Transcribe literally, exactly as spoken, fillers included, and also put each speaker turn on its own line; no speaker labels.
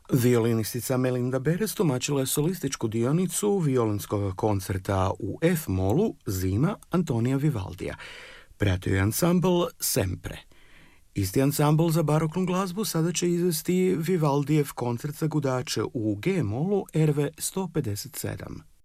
Violinistica Melinda Beres tumačila je solističku dionicu violinskog koncerta u F-molu Zima Antonija Vivaldija. Pratio je ansambl Sempre. Isti ansambl za baroknu glazbu sada će izvesti Vivaldijev koncert za gudače u G-molu R V sto pedeset sedam.